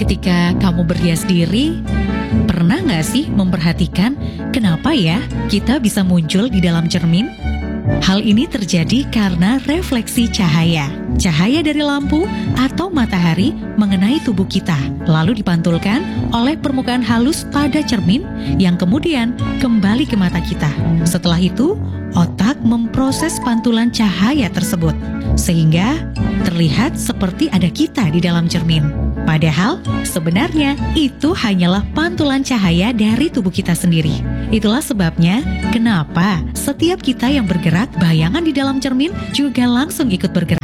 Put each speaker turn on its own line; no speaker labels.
Ketika kamu berhias diri, pernah nggak sih memperhatikan kenapa ya kita bisa muncul di dalam cermin? Hal ini terjadi karena refleksi cahaya. Cahaya dari lampu atau matahari mengenai tubuh kita, lalu dipantulkan oleh permukaan halus pada cermin yang kemudian kembali ke mata kita. Setelah itu, otak memproses pantulan cahaya tersebut, sehingga terlihat seperti ada kita di dalam cermin. Padahal sebenarnya itu hanyalah pantulan cahaya dari tubuh kita sendiri. Itulah sebabnya kenapa setiap kita yang bergerak, bayangan di dalam cermin juga langsung ikut bergerak.